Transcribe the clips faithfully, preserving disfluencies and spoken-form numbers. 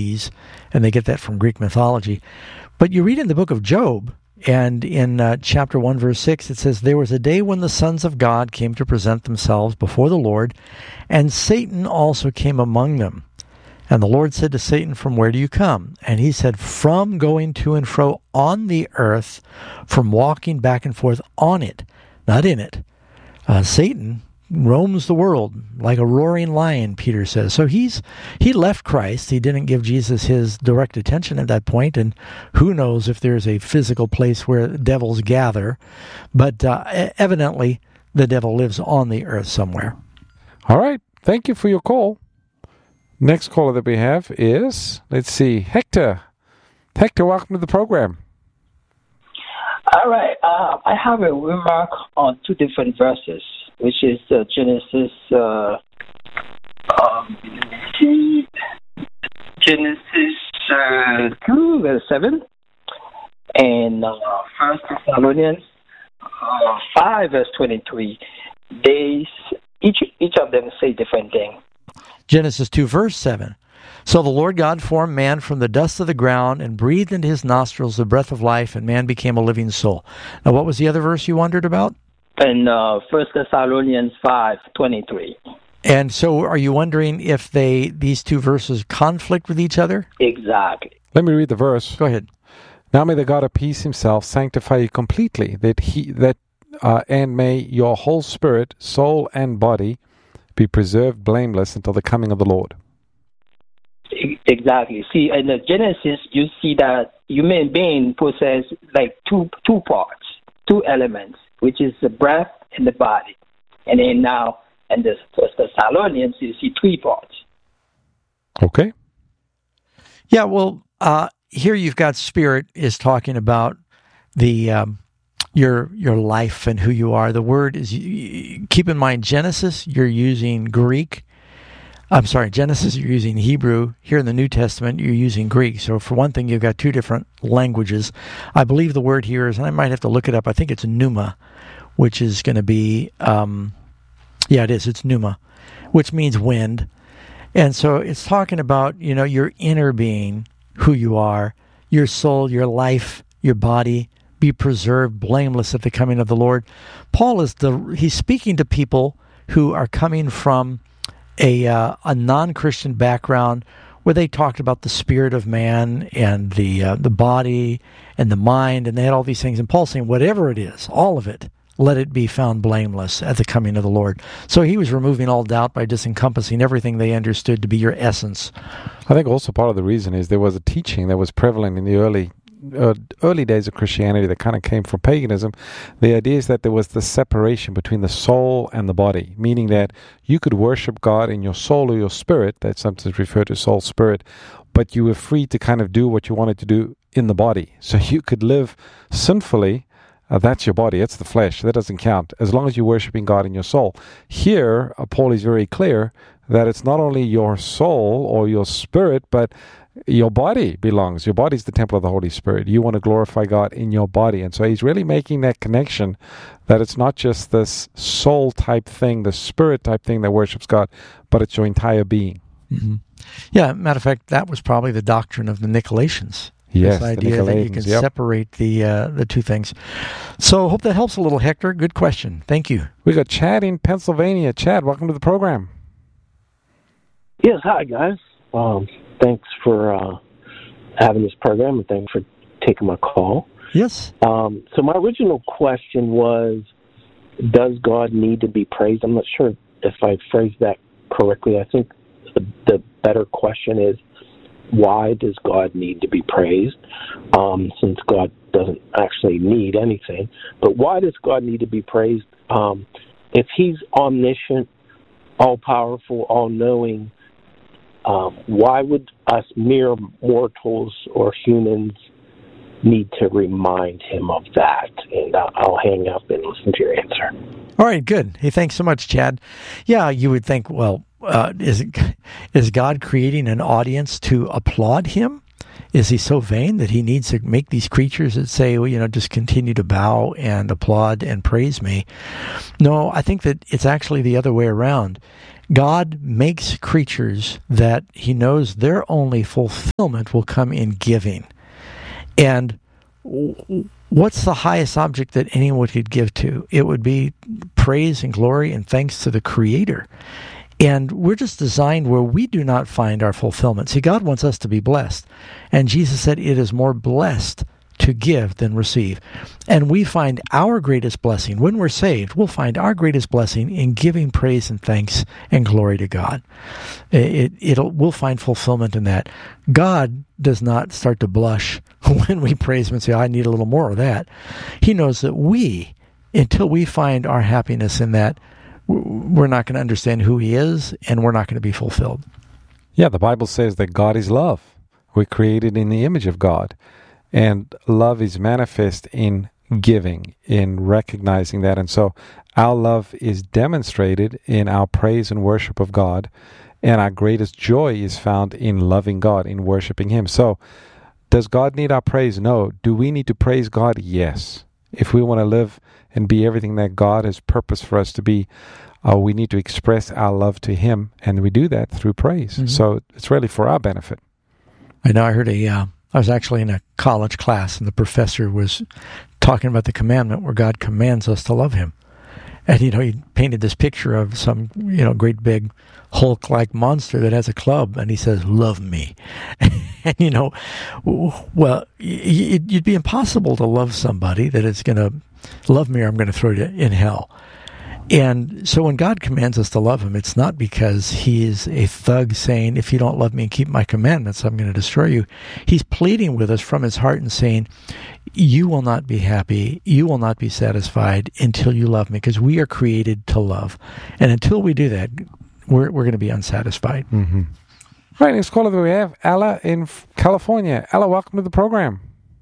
Hades, and they get that from Greek mythology. But you read in the book of Job, and in uh, chapter one, verse six, it says, "There was a day when the sons of God came to present themselves before the Lord, and Satan also came among them. And the Lord said to Satan, 'From where do you come?' And he said, 'From going to and fro on the earth, from walking back and forth on it,'" not in it. Uh, Satan roams the world like a roaring lion, Peter says. So he's he left Christ. He didn't give Jesus his direct attention at that point, and who knows if there's a physical place where devils gather. But uh, evidently, the devil lives on the earth somewhere. All right. Thank you for your call. Next caller that we have is, let's see, Hector. Hector, welcome to the program. All right. Uh, I have a remark on two different verses, which is uh, Genesis, uh, um, Genesis uh, two, verse seven, and uh, First Thessalonians uh, five, verse twenty-three. They each each of them say different things. Genesis two, verse seven. "So the Lord God formed man from the dust of the ground and breathed into his nostrils the breath of life, and man became a living soul." Now, what was the other verse you wondered about? In uh, First Thessalonians five, twenty-three. And so are you wondering if they these two verses conflict with each other? Exactly. Let me read the verse. Go ahead. "Now may the God of peace himself sanctify you completely, that he that uh, and may your whole spirit, soul, and body be preserved blameless until the coming of the Lord." Exactly. See, in the Genesis, you see that human being possess like two two parts, two elements, which is the breath and the body. And then now, in the First Thessalonians, you see three parts. Okay. Yeah, well, uh, here you've got spirit is talking about the um, your your life and who you are. The word is, keep in mind, Genesis, you're using Greek. I'm sorry, Genesis, you're using Hebrew. Here in the New Testament, you're using Greek. So for one thing, you've got two different languages. I believe the word here is, and I might have to look it up, I think it's pneuma, which is going to be, um, yeah, it is, it's pneuma, which means wind. And so it's talking about, you know, your inner being, who you are, your soul, your life, your body, be preserved blameless at the coming of the Lord. Paul is the, he's speaking to people who are coming from a uh, a non-Christian background where they talked about the spirit of man and the uh, the body and the mind, and they had all these things. And Paul's saying, whatever it is, all of it, let it be found blameless at the coming of the Lord. So he was removing all doubt by just encompassing everything they understood to be your essence. I think also part of the reason is there was a teaching that was prevalent in the early Uh, early days of Christianity that kind of came from paganism. The idea is that there was the separation between the soul and the body, meaning that you could worship God in your soul or your spirit, that's sometimes referred to soul, spirit, but you were free to kind of do what you wanted to do in the body. So you could live sinfully. Uh, that's your body, that's the flesh, that doesn't count, as long as you're worshiping God in your soul. Here, uh, Paul is very clear that it's not only your soul or your spirit, but your body belongs. Your body is the temple of the Holy Spirit. You want to glorify God in your body. And so he's really making that connection that it's not just this soul type thing, the spirit type thing that worships God, but it's your entire being. Mm-hmm. Yeah, matter of fact, that was probably the doctrine of the Nicolaitans. Yes, this idea that you can yep. separate the uh, the two things. So hope that helps a little, Hector. Good question. Thank you. We got Chad in Pennsylvania. Chad, welcome to the program. Yes, hi, guys. Um, thanks for uh, having this program, and thanks for taking my call. Yes. Um, so my original question was, does God need to be praised? I'm not sure if I phrased that correctly. I think the, the better question is, why does God need to be praised? Um, since God doesn't actually need anything. But why does God need to be praised? Um, if he's omniscient, all-powerful, all-knowing, um, why would us mere mortals or humans need to remind him of that? And uh, I'll hang up and listen to your answer. All right, good. Hey, thanks so much, Chad. Yeah, you would think, well, uh, is it, is God creating an audience to applaud him? Is he so vain that he needs to make these creatures that say, well, you know, just continue to bow and applaud and praise me? No, I think that it's actually the other way around. God makes creatures that he knows their only fulfillment will come in giving. And what's the highest object that anyone could give to? It would be praise and glory and thanks to the Creator. And we're just designed where we do not find our fulfillment. See, God wants us to be blessed. And Jesus said it is more blessed to give than receive. And we find our greatest blessing, when we're saved, we'll find our greatest blessing in giving praise and thanks and glory to God. It, it'll, we'll find fulfillment in that. God does not start to blush when we praise him and say, I need a little more of that. He knows that we, until we find our happiness in that, we're not going to understand who he is, and we're not going to be fulfilled. Yeah, the Bible says that God is love. We're created in the image of God. And love is manifest in giving, in recognizing that. And so our love is demonstrated in our praise and worship of God. And our greatest joy is found in loving God, in worshiping him. So does God need our praise? No. Do we need to praise God? Yes. If we want to live and be everything that God has purposed for us to be, uh, we need to express our love to him. And we do that through praise. Mm-hmm. So it's really for our benefit. I know I heard a... Uh... I was actually in a college class, and the professor was talking about the commandment where God commands us to love him. And, you know, he painted this picture of some, you know, great big Hulk-like monster that has a club, and he says, love me. And, you know, well, it'd be impossible to love somebody that is going to love me or I'm going to throw you in hell. And so when God commands us to love him, it's not because he is a thug saying, if you don't love me and keep my commandments, I'm going to destroy you. He's pleading with us from his heart and saying, you will not be happy, you will not be satisfied until you love me, because we are created to love. And until we do that, we're we're going to be unsatisfied. Mm-hmm. Right, next caller that we have, Ella in California. Ella, welcome to the program.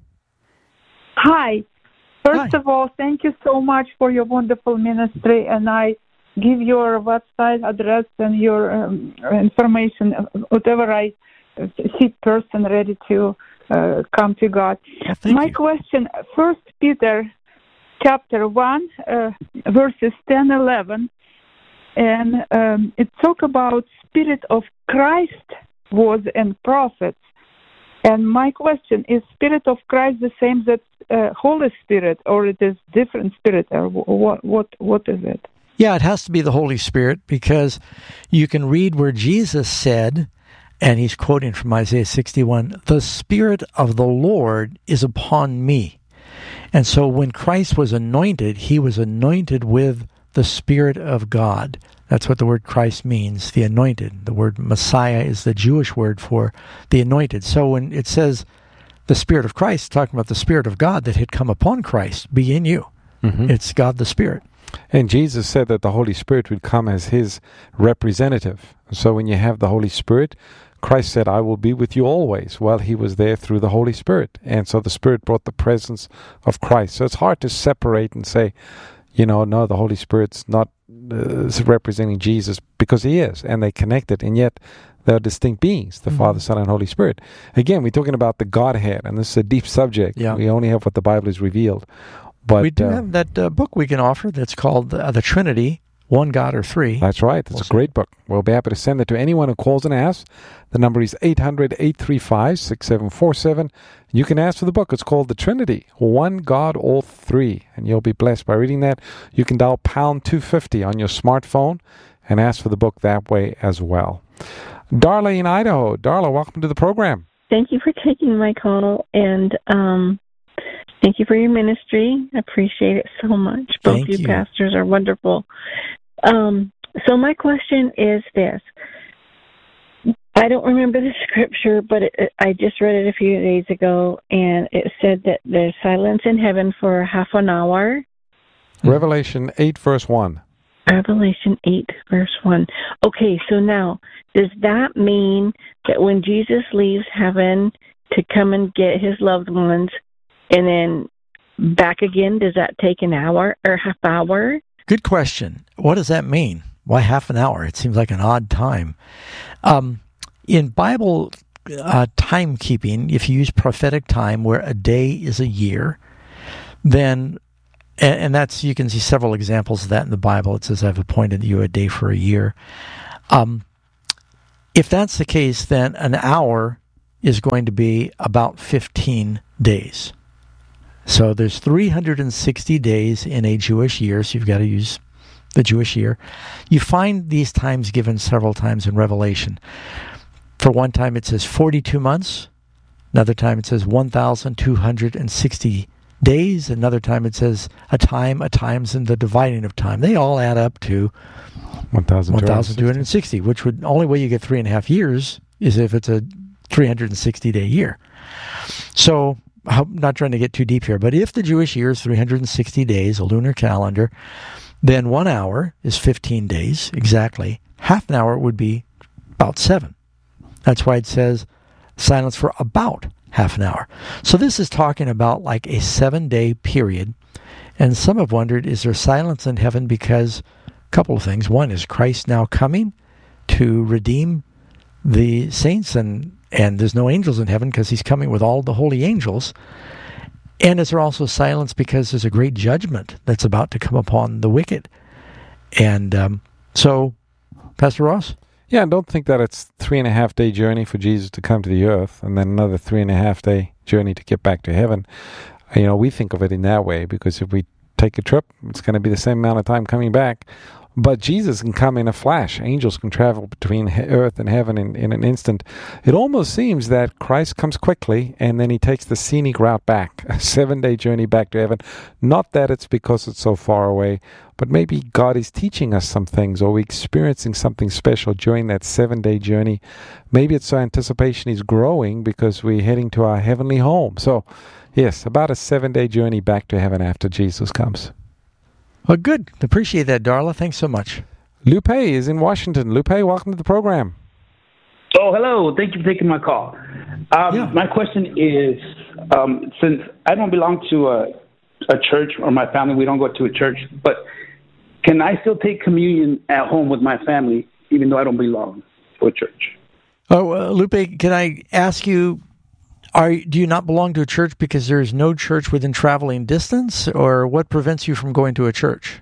Hi. First Hi. of all, thank you so much for your wonderful ministry, and I give your website address and your um, information, whatever I uh, see person ready to uh, come to God. Well, My you. question, First Peter chapter one, uh, verses ten, eleven, and um, it talk about Spirit of Christ was and prophets. And my question, is Spirit of Christ the same that uh, Holy Spirit, or it is different Spirit, or what? What? What is it? Yeah, it has to be the Holy Spirit, because you can read where Jesus said, and he's quoting from Isaiah sixty-one, the Spirit of the Lord is upon me. And so when Christ was anointed, he was anointed with the Spirit of God. That's what the word Christ means, the anointed. The word Messiah is the Jewish word for the anointed. So when it says the Spirit of Christ, it's talking about the Spirit of God that had come upon Christ, be in you. Mm-hmm. It's God the Spirit. And Jesus said that the Holy Spirit would come as his representative. So when you have the Holy Spirit, Christ said, I will be with you always. Well, he was there through the Holy Spirit. And so the Spirit brought the presence of Christ. So it's hard to separate and say, you know, no, the Holy Spirit's not uh, representing Jesus, because he is, and they connected, and yet they're distinct beings, the mm-hmm. Father, Son, and Holy Spirit. Again, we're talking about the Godhead, and this is a deep subject. Yeah. We only have what the Bible has revealed. But we do uh, have that uh, book we can offer that's called uh, The Trinity, One God or Three. That's right. It's we'll a see. great book. We'll be happy to send it to anyone who calls and asks. The number is eight hundred, eight three five, six seven four seven. You can ask for the book. It's called The Trinity, One God, All Three. And you'll be blessed by reading that. You can dial pound two fifty on your smartphone and ask for the book that way as well. Darla in Idaho. Darla, welcome to the program. Thank you for taking my call, and um, thank you for your ministry. I appreciate it so much. Both Thank you, you pastors are wonderful. Um, so my question is this. I don't remember the scripture, but it, it, I just read it a few days ago, and it said that there's silence in heaven for half an hour. Revelation eight, verse one. Revelation eight, verse one. Okay, so now, does that mean that when Jesus leaves heaven to come and get his loved ones and then back again, does that take an hour or half hour? Good question. What does that mean? Why half an hour? It seems like an odd time. Um, in Bible uh, timekeeping, if you use prophetic time where a day is a year, then, and, and that's, you can see several examples of that in the Bible. It says, I've appointed you a day for a year. Um, if that's the case, then an hour is going to be about fifteen days. So there's three hundred sixty days in a Jewish year, so you've got to use the Jewish year. You find these times given several times in Revelation. For one time it says forty-two months. Another time it says one thousand two hundred sixty days. Another time it says a time, a times, and the dividing of time. They all add up to one thousand two hundred sixty, which would only way you get three and a half years is if it's a three hundred sixty day year. So I'm not trying to get too deep here, but if the Jewish year is three hundred sixty days, a lunar calendar, then one hour is fifteen days exactly. Half an hour would be about seven. That's why it says silence for about half an hour. So this is talking about like a seven-day period. And some have wondered, is there silence in heaven because a couple of things. One is Christ now coming to redeem the saints, and, and there's no angels in heaven because he's coming with all the holy angels. And is there also silence because there's a great judgment that's about to come upon the wicked? And um, so, Pastor Ross? Yeah, and don't think that it's three and a half day journey for Jesus to come to the earth and then another three and a half day journey to get back to heaven. You know, we think of it in that way because if we take a trip, it's going to be the same amount of time coming back. But Jesus can come in a flash. Angels can travel between earth and heaven in, in an instant. It almost seems that Christ comes quickly and then he takes the scenic route back, a seven-day journey back to heaven. Not that it's because it's so far away, but maybe God is teaching us some things or we're experiencing something special during that seven-day journey. Maybe it's our anticipation is growing because we're heading to our heavenly home. So, yes, about a seven-day journey back to heaven after Jesus comes. Well, good. Appreciate that, Darla. Thanks so much. Lupe is in Washington. Lupe, welcome to the program. Oh, hello. Thank you for taking my call. Um, yeah. My question is, um, since I don't belong to a, a church, or my family, we don't go to a church, but can I still take communion at home with my family, even though I don't belong to a church? Oh, uh, Lupe, can I ask you, Are do you not belong to a church because there is no church within traveling distance, or what prevents you from going to a church?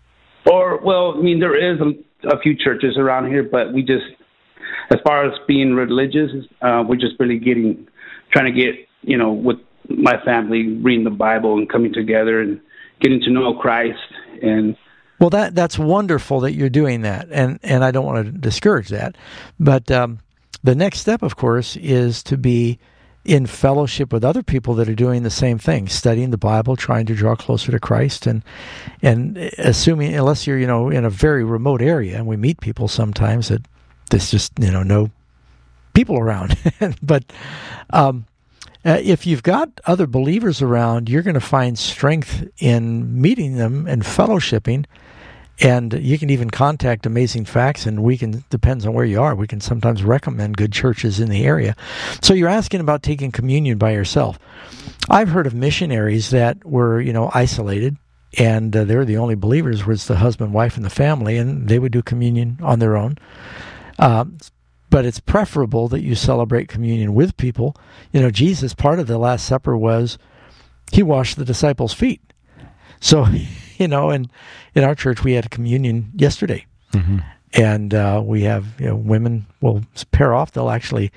Or, well, I mean, there is a, a few churches around here, but we just, as far as being religious, uh, we're just really getting, trying to get, you know, with my family, reading the Bible and coming together and getting to know Christ. And well, that that's wonderful that you're doing that, and and I don't want to discourage that, but um, the next step, of course, is to be in fellowship with other people that are doing the same thing, studying the Bible, trying to draw closer to Christ, and and assuming, unless you're, you know, in a very remote area, and we meet people sometimes that there's just, you know, no people around. But um, uh, if you've got other believers around, you're going to find strength in meeting them and fellowshipping. And you can even contact Amazing Facts, and we can, depends on where you are, we can sometimes recommend good churches in the area. So you're asking about taking communion by yourself. I've heard of missionaries that were, you know, isolated, and uh, they're the only believers, was the husband, wife, and the family, and they would do communion on their own. Uh, but it's preferable that you celebrate communion with people. You know, Jesus, part of the Last Supper was he washed the disciples' feet. So, you know, and in our church, we had a communion yesterday. Mm-hmm. And uh, we have, you know, women will pair off. They'll actually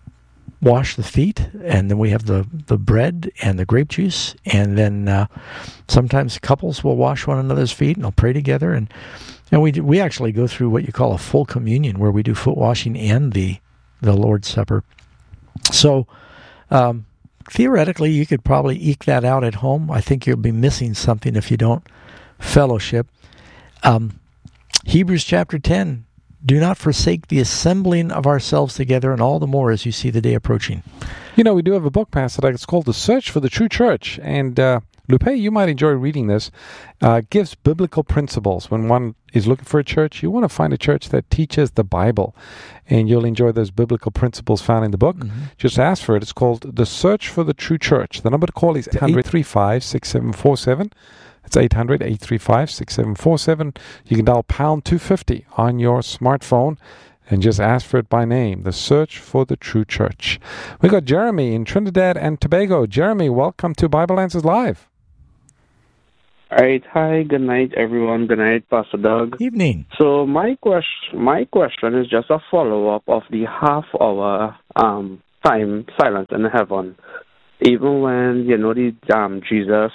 wash the feet, and then we have the, the bread and the grape juice. And then uh, sometimes couples will wash one another's feet, and they'll pray together. And and we do, we actually go through what you call a full communion, where we do foot washing and the, the Lord's Supper. So, um, theoretically, you could probably eke that out at home. I think you'll be missing something if you don't fellowship. Um, Hebrews chapter ten, do not forsake the assembling of ourselves together, and all the more as you see the day approaching. You know, we do have a book, Pastor Doug. It's called The Search for the True Church. And uh, Lupe, you might enjoy reading this. Uh, it gives biblical principles. When one is looking for a church, you want to find a church that teaches the Bible. And you'll enjoy those biblical principles found in the book. Mm-hmm. Just ask for it. It's called The Search for the True Church. The number to call is eight hundred, eight three five, six seven four seven. It's eight hundred, eight three five, six seven four seven. You can dial pound two fifty on your smartphone and just ask for it by name. The Search for the True Church. We got Jeremy in Trinidad and Tobago. Jeremy, welcome to Bible Answers Live. All right. Hi. Good night, everyone. Good night, Pastor Doug. Evening. So my question, my question is just a follow-up of the half-hour um, time silence in heaven. Even when, you know, the um, Jesus,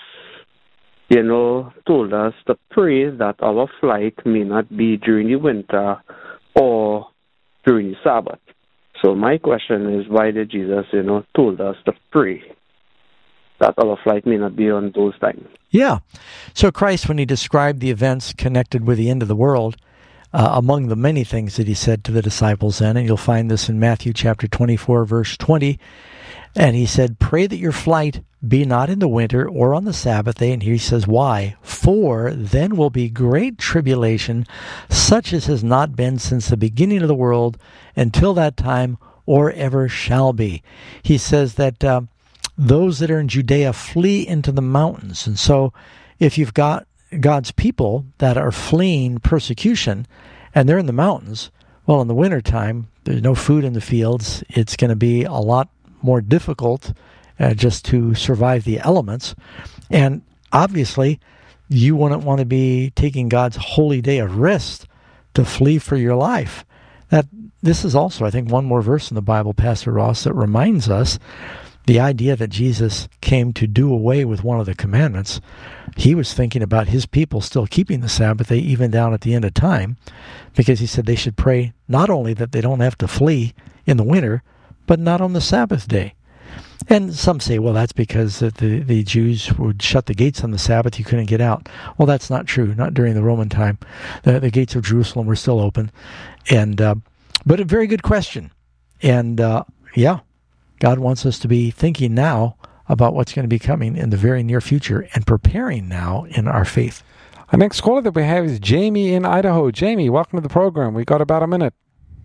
you know, told us to pray that our flight may not be during the winter or during the Sabbath. So my question is, why did Jesus, you know, told us to pray that our flight may not be on those times? Yeah. So Christ, when he described the events connected with the end of the world, uh, among the many things that he said to the disciples then, and you'll find this in Matthew chapter twenty-four, verse twenty, and he said, pray that your flight be not in the winter or on the Sabbath day. And here he says, why? For then will be great tribulation, such as has not been since the beginning of the world until that time, or ever shall be. He says that uh, those that are in Judea flee into the mountains. And so if you've got God's people that are fleeing persecution and they're in the mountains, well, in the wintertime, there's no food in the fields. It's going to be a lot more difficult uh, just to survive the elements. And obviously, you wouldn't want to be taking God's holy day of rest to flee for your life. That this is also, I think, one more verse in the Bible, Pastor Ross, that reminds us the idea that Jesus came to do away with one of the commandments. He was thinking about his people still keeping the Sabbath day even down at the end of time, because he said they should pray not only that they don't have to flee in the winter, but not on the Sabbath day. And some say, well, that's because the, the Jews would shut the gates on the Sabbath. You couldn't get out. Well, that's not true. Not during the Roman time. The, the gates of Jerusalem were still open. And uh, but a very good question. And uh, yeah, God wants us to be thinking now about what's going to be coming in the very near future and preparing now in our faith. Our next caller that we have is Jamie in Idaho. Jamie, welcome to the program. We got about a minute.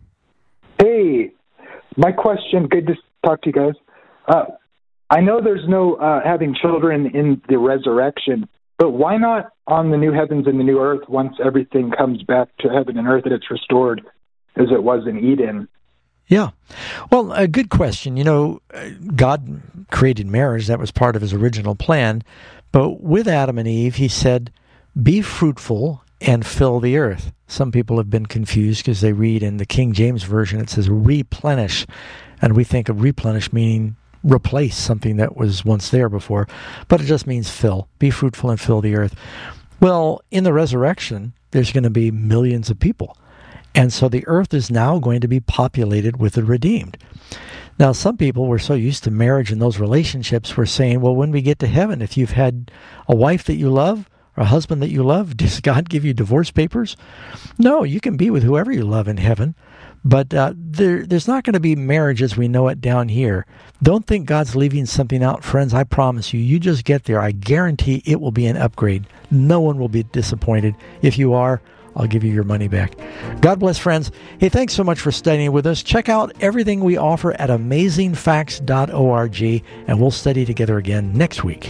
Hey, my question, good to talk to you guys. Uh, I know there's no uh, having children in the resurrection, but why not on the new heavens and the new earth once everything comes back to heaven and earth and it's restored as it was in Eden? Yeah. Well, a good question. You know, God created marriage. That was part of his original plan. But with Adam and Eve, he said, be fruitful and fill the earth. Some people have been confused because they read in the King James Version, it says replenish. And we think of replenish meaning replace something that was once there before. But it just means fill. Be fruitful and fill the earth. Well, in the resurrection, there's going to be millions of people. And so the earth is now going to be populated with the redeemed. Now, some people were so used to marriage and those relationships were saying, well, when we get to heaven, if you've had a wife that you love or a husband that you love, does God give you divorce papers? No, you can be with whoever you love in heaven. But uh, there, there's not going to be marriage as we know it down here. Don't think God's leaving something out. Friends, I promise you, you just get there. I guarantee it will be an upgrade. No one will be disappointed. If you are, I'll give you your money back. God bless, friends. Hey, thanks so much for studying with us. Check out everything we offer at amazing facts dot org, and we'll study together again next week.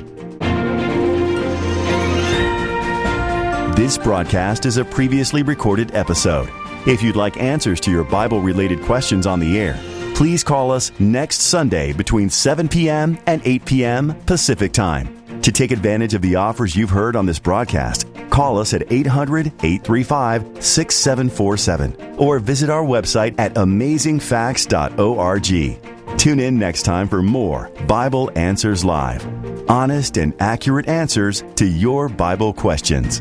This broadcast is a previously recorded episode. If you'd like answers to your Bible-related questions on the air, please call us next Sunday between seven p.m. and eight p.m. Pacific Time. To take advantage of the offers you've heard on this broadcast, call us at eight hundred, eight three five, six seven four seven or visit our website at amazing facts dot org. Tune in next time for more Bible Answers Live. Honest and accurate answers to your Bible questions.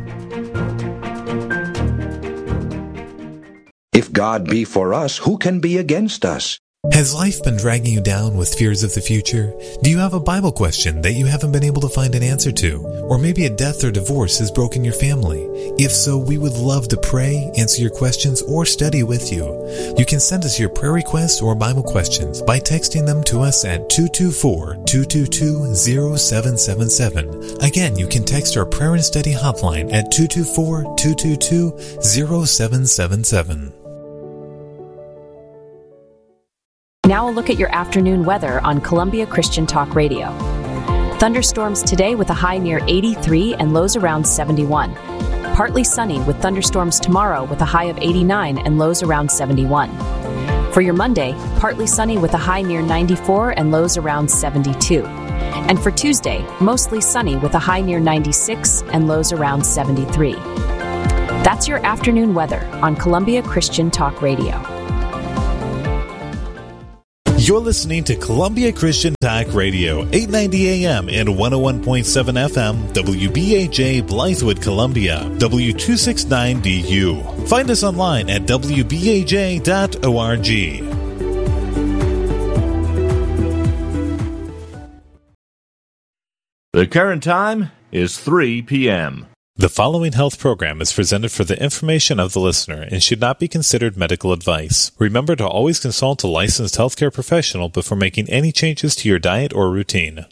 If God be for us, who can be against us? Has life been dragging you down with fears of the future? Do you have a Bible question that you haven't been able to find an answer to? Or maybe a death or divorce has broken your family? If so, we would love to pray, answer your questions, or study with you. You can send us your prayer requests or Bible questions by texting them to us at two two four, two two two, zero seven seven seven. Again, you can text our prayer and study hotline at two two four, two two two, zero seven seven seven. Now a look at your afternoon weather on Columbia Christian Talk Radio. Thunderstorms today with a high near eighty-three and lows around seventy-one. Partly sunny with thunderstorms tomorrow with a high of eighty-nine and lows around seventy-one. For your Monday, partly sunny with a high near ninety-four and lows around seventy-two. And for Tuesday, mostly sunny with a high near ninety-six and lows around seventy-three. That's your afternoon weather on Columbia Christian Talk Radio. You're listening to Columbia Christian Talk Radio, eight ninety A M and one oh one point seven F M, W B A J Blythewood, Columbia, W two sixty-nine D U. Find us online at W B A J dot org. The current time is three p.m. The following health program is presented for the information of the listener and should not be considered medical advice. Remember to always consult a licensed healthcare professional before making any changes to your diet or routine.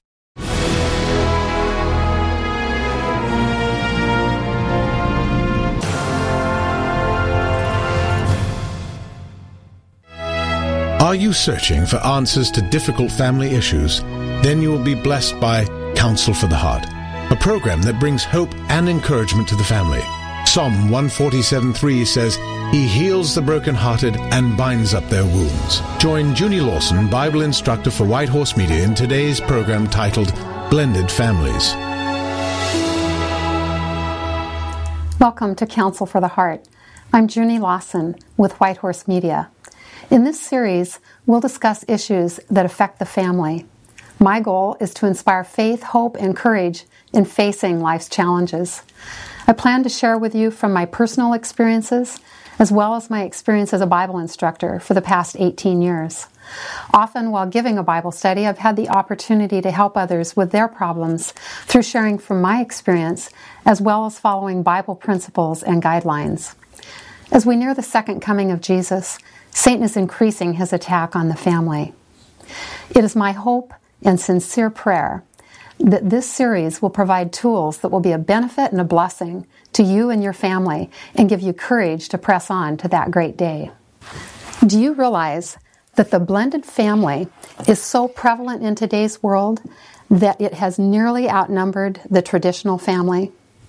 Are you searching for answers to difficult family issues? Then you will be blessed by Counsel for the Heart, a program that brings hope and encouragement to the family. Psalm one forty-seven three says, He heals the brokenhearted and binds up their wounds. Join Junie Lawson, Bible instructor for White Horse Media, in today's program titled Blended Families. Welcome to Counsel for the Heart. I'm Junie Lawson with White Horse Media. In this series, we'll discuss issues that affect the family. My goal is to inspire faith, hope, and courage in facing life's challenges. I plan to share with you from my personal experiences, as well as my experience as a Bible instructor for the past eighteen years. Often while giving a Bible study, I've had the opportunity to help others with their problems through sharing from my experience, as well as following Bible principles and guidelines. As we near the second coming of Jesus, Satan is increasing his attack on the family. It is my hope and sincere prayer that this series will provide tools that will be a benefit and a blessing to you and your family and give you courage to press on to that great day. Do you realize that the blended family is so prevalent in today's world that it has nearly outnumbered the traditional family?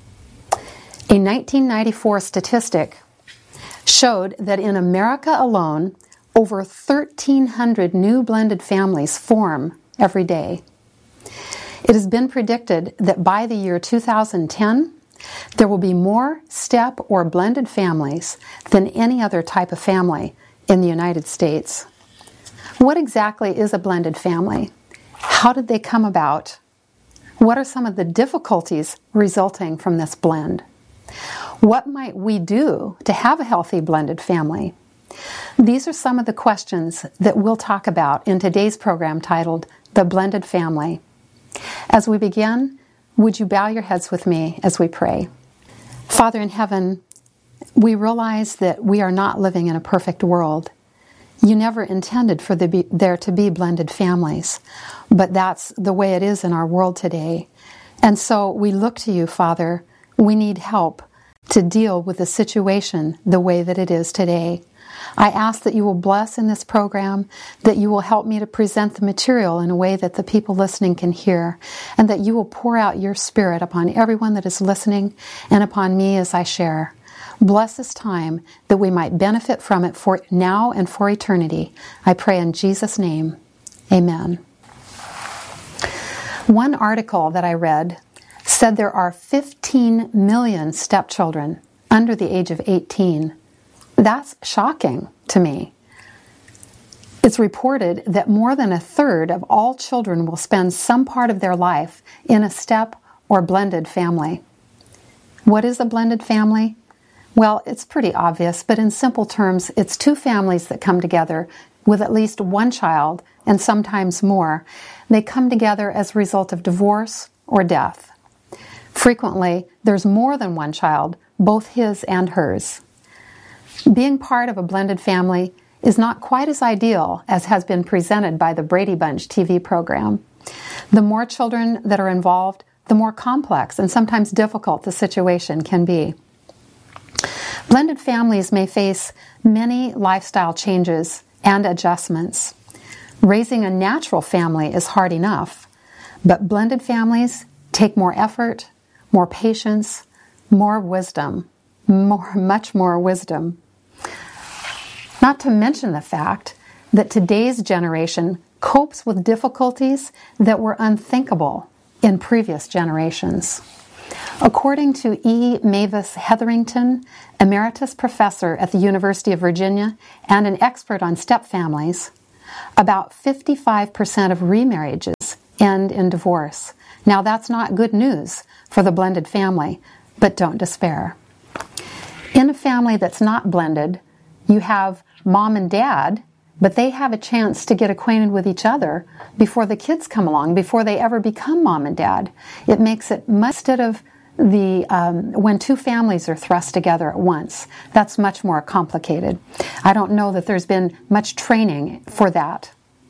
A nineteen ninety-four statistic showed that in America alone, over thirteen hundred new blended families form every day. It has been predicted that by the year two thousand ten, there will be more step or blended families than any other type of family in the United States. What exactly is a blended family? How did they come about? What are some of the difficulties resulting from this blend? What might we do to have a healthy blended family? These are some of the questions that we'll talk about in today's program titled The Blended Family. As we begin, would you bow your heads with me as we pray? Father in heaven, we realize that we are not living in a perfect world. You never intended for the be, there to be blended families, but that's the way it is in our world today. And so we look to you, Father. We need help to deal with the situation the way that it is today. I ask that you will bless in this program, that you will help me to present the material in a way that the people listening can hear, and that you will pour out your Spirit upon everyone that is listening and upon me as I share. Bless this time that we might benefit from it for now and for eternity. I pray in Jesus' name. Amen. One article that I read said there are fifteen million stepchildren under the age of eighteen. That's shocking to me. It's reported that more than a third of all children will spend some part of their life in a step or blended family. What is a blended family? Well, it's pretty obvious, but in simple terms, it's two families that come together with at least one child and sometimes more. They come together as a result of divorce or death. Frequently, there's more than one child, both his and hers. Being part of a blended family is not quite as ideal as has been presented by the Brady Bunch T V program. The more children that are involved, the more complex and sometimes difficult the situation can be. Blended families may face many lifestyle changes and adjustments. Raising a natural family is hard enough, but blended families take more effort, more patience, more wisdom, more, much more wisdom. Not to mention the fact that today's generation copes with difficulties that were unthinkable in previous generations. According to E. Mavis Hetherington, emeritus professor at the University of Virginia and an expert on stepfamilies, about fifty-five percent of remarriages end in divorce. Now, that's not good news for the blended family, but don't despair. In a family that's not blended, you have mom and dad, but they have a chance to get acquainted with each other before the kids come along, before they ever become mom and dad. It makes it much, instead of the um, when two families are thrust together at once, that's much more complicated. I don't know that there's been much training for that.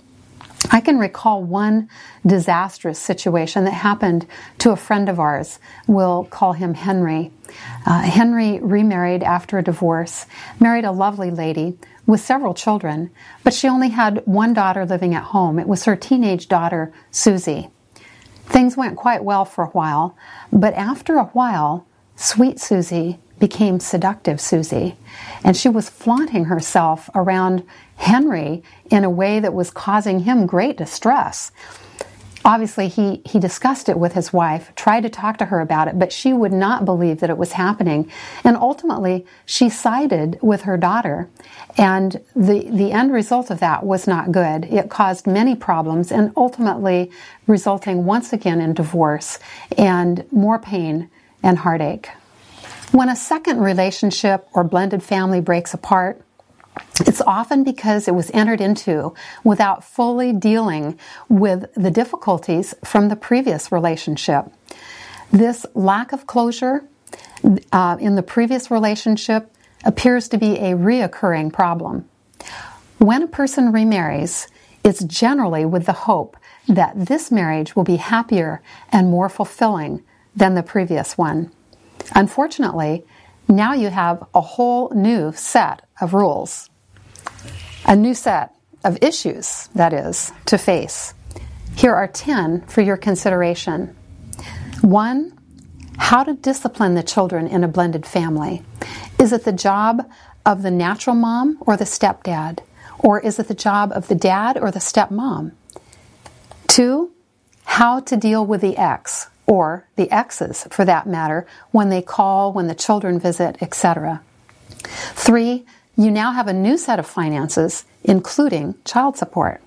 I can recall one disastrous situation that happened to a friend of ours. We'll call him Henry. Uh, Henry remarried after a divorce, married a lovely lady with several children, but she only had one daughter living at home. It was her teenage daughter, Susie. Things went quite well for a while, but after a while, sweet Susie became seductive Susie, and she was flaunting herself around Henry in a way that was causing him great distress. Obviously, he, he discussed it with his wife, tried to talk to her about it, but she would not believe that it was happening. And ultimately, she sided with her daughter. And the, the end result of that was not good. It caused many problems and ultimately resulting once again in divorce and more pain and heartache. When a second relationship or blended family breaks apart, it's often because it was entered into without fully dealing with the difficulties from the previous relationship. This lack of closure uh, in the previous relationship appears to be a reoccurring problem. When a person remarries, it's generally with the hope that this marriage will be happier and more fulfilling than the previous one. Unfortunately, now you have a whole new set of rules, a new set of issues, that is, to face. Here are ten for your consideration. One, how to discipline the children in a blended family. Is it the job of the natural mom or the stepdad? Or is it the job of the dad or the stepmom? Two, how to deal with the ex, or the exes for that matter, when they call, when the children visit, et cetera. Three, you now have a new set of finances, including child support.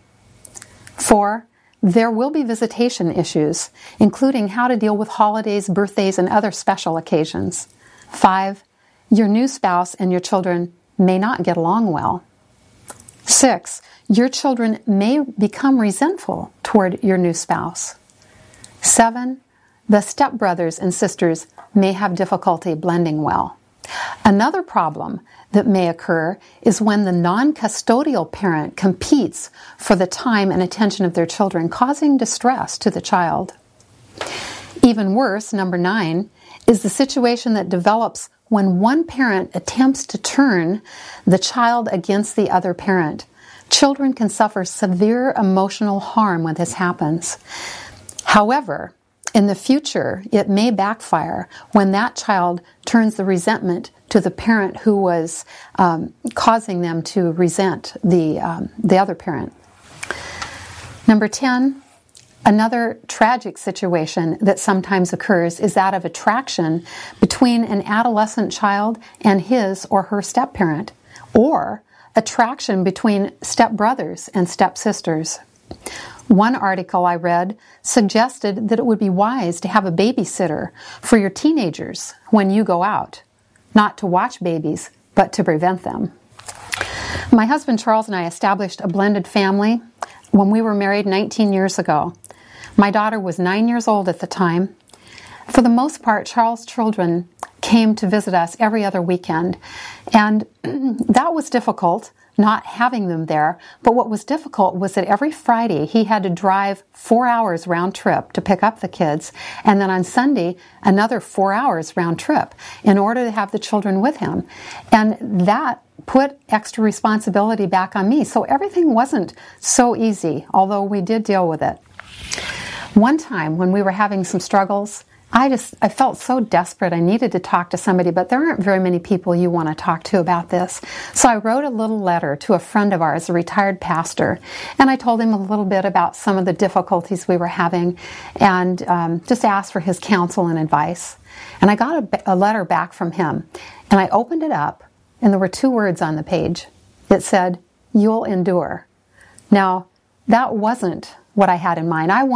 Four, there will be visitation issues, including how to deal with holidays, birthdays, and other special occasions. Five, your new spouse and your children may not get along well. Six, your children may become resentful toward your new spouse. Seven, the stepbrothers and sisters may have difficulty blending well. Another problem that may occur is when the non-custodial parent competes for the time and attention of their children, causing distress to the child. Even worse, number nine, is the situation that develops when one parent attempts to turn the child against the other parent. Children can suffer severe emotional harm when this happens. However, in the future, it may backfire when that child turns the resentment to the parent who was um, causing them to resent the, um, the other parent. Number ten, another tragic situation that sometimes occurs is that of attraction between an adolescent child and his or her step-parent, or attraction between step-brothers and step-sisters. One article I read suggested that it would be wise to have a babysitter for your teenagers when you go out, not to watch babies, but to prevent them. My husband Charles and I established a blended family when we were married nineteen years ago. My daughter was nine years old at the time. For the most part, Charles' children came to visit us every other weekend, and that was difficult, not having them there. But what was difficult was that every Friday he had to drive four hours round trip to pick up the kids, and then on Sunday another four hours round trip in order to have the children with him. And that put extra responsibility back on me. So everything wasn't so easy, although we did deal with it. One time when we were having some struggles, I just, I felt so desperate. I needed to talk to somebody, but there aren't very many people you want to talk to about this. So I wrote a little letter to a friend of ours, a retired pastor, and I told him a little bit about some of the difficulties we were having and um, just asked for his counsel and advice. And I got a, a letter back from him, and I opened it up, and there were two words on the page. It said, "You'll endure." Now, that wasn't what I had in mind. I